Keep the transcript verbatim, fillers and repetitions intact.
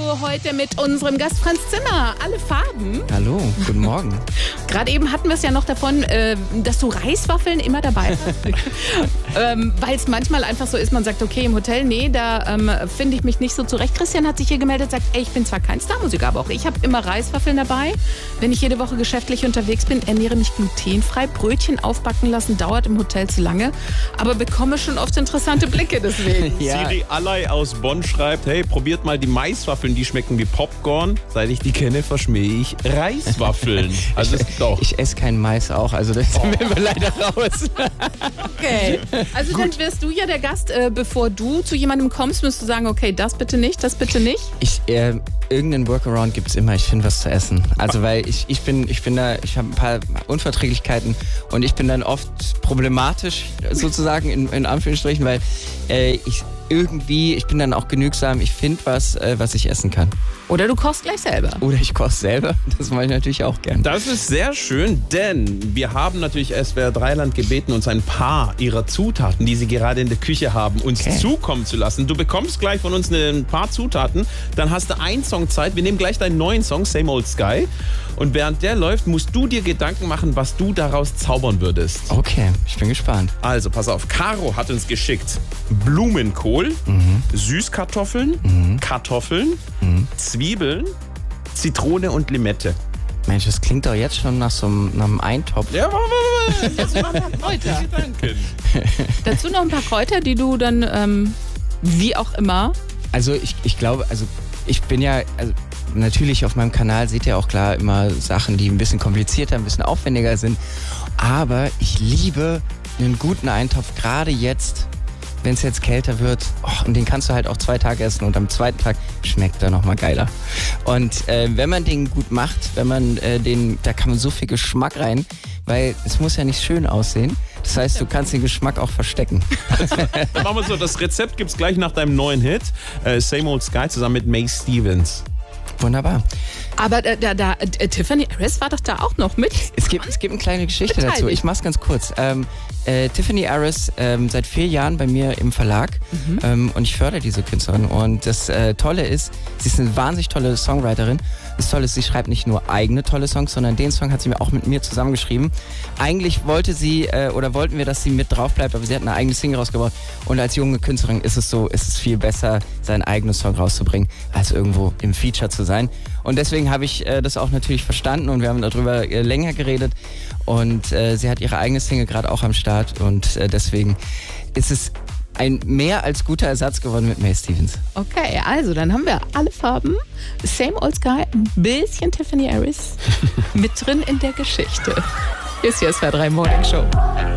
heute mit unserem Gast Franz Zimmer. Alle Farben. Hallo, guten Morgen. Gerade eben hatten wir es ja noch davon, äh, dass du Reiswaffeln immer dabei hast. ähm, Weil es manchmal einfach so ist, man sagt, okay, im Hotel, nee, da ähm, finde ich mich nicht so zurecht. Christian hat sich hier gemeldet, sagt, ey, ich bin zwar kein Starmusiker, aber auch ich habe immer Reiswaffeln dabei. Wenn ich jede Woche geschäftlich unterwegs bin, ernähre mich glutenfrei. Brötchen aufbacken lassen dauert im Hotel zu lange, aber bekomme schon oft interessante Blicke deswegen. Ja. Siri Allay aus Bonn schreibt, hey, probiert mal die Maiswaffeln, die schmecken wie Popcorn. Seit ich die kenne, verschmähe ich Reiswaffeln. Also ich, doch. Ich esse keinen Mais auch, also das Oh. sind wir leider raus. Okay, also Gut. Dann wirst du ja der Gast, äh, bevor du zu jemandem kommst, musst du sagen, okay, das bitte nicht, das bitte nicht. Ich, äh, irgendeinen Workaround gibt es immer, ich finde was zu essen. Also weil ich, ich bin, ich bin da, ich habe ein paar Unverträglichkeiten und ich bin dann oft problematisch sozusagen in, in Anführungsstrichen, weil äh, ich irgendwie, ich bin dann auch genügsam, ich finde was, äh, was ich essen kann. Oder du kochst gleich selber. Oder ich koche selber, das mache ich natürlich auch gern. Das ist sehr schön, denn wir haben natürlich S W R drei Land gebeten, uns ein paar ihrer Zutaten, die sie gerade in der Küche haben, uns okay. zukommen zu lassen. Du bekommst gleich von uns ein paar Zutaten, dann hast du einen Song Zeit. Wir nehmen gleich deinen neuen Song, Same Old Sky. Und während der läuft, musst du dir Gedanken machen, was du daraus zaubern würdest. Okay, ich bin gespannt. Also, pass auf. Caro hat uns geschickt Blumenkohl, mhm. Süßkartoffeln, mhm. Kartoffeln, mhm. Zwiebeln, Zitrone und Limette. Mensch, das klingt doch jetzt schon nach so einem, nach einem Eintopf. Ja, dazu noch ein paar Kräuter. Dazu noch ein paar Kräuter, die du dann, ähm, wie auch immer... Also ich, ich glaube, also ich bin ja... Also natürlich auf meinem Kanal seht ihr auch klar immer Sachen, die ein bisschen komplizierter, ein bisschen aufwendiger sind. Aber ich liebe einen guten Eintopf, gerade jetzt, wenn es jetzt kälter wird. Oh, und den kannst du halt auch zwei Tage essen und am zweiten Tag schmeckt er nochmal geiler. Und äh, wenn man den gut macht, wenn man äh, den, da kann man so viel Geschmack rein, weil es muss ja nicht schön aussehen. Das heißt, du kannst den Geschmack auch verstecken. Dann machen wir so, das Rezept gibt's gleich nach deinem neuen Hit, äh, Same Old Sky, zusammen mit May Stevens. Wunderbar. Aber da, da, da äh, Tiffany Aris war doch da auch noch mit? Es gibt, es gibt eine kleine Geschichte dazu. Ich mach's ganz kurz. Ähm, äh, Tiffany Aris ähm, seit vier Jahren bei mir im Verlag mhm. ähm, und ich fördere diese Künstlerin. Und das äh, Tolle ist, sie ist eine wahnsinnig tolle Songwriterin. Das Tolle ist, sie schreibt nicht nur eigene tolle Songs, sondern den Song hat sie mir auch mit mir zusammengeschrieben. Eigentlich wollte sie äh, oder wollten wir, dass sie mit drauf bleibt, aber sie hat eine eigene Single rausgebracht. Und als junge Künstlerin ist es so, ist es viel besser, seinen eigenen Song rauszubringen, als irgendwo im Feature zu sein. Und deswegen habe ich äh, das auch natürlich verstanden und wir haben darüber äh, länger geredet. Und äh, sie hat ihre eigene Single gerade auch am Start und äh, deswegen ist es ein mehr als guter Ersatz geworden mit May Stevens. Okay, also dann haben wir alle Farben. Same Old Sky, ein bisschen Tiffany Aris mit drin in der Geschichte. Hier ist die S W R drei Morning Show.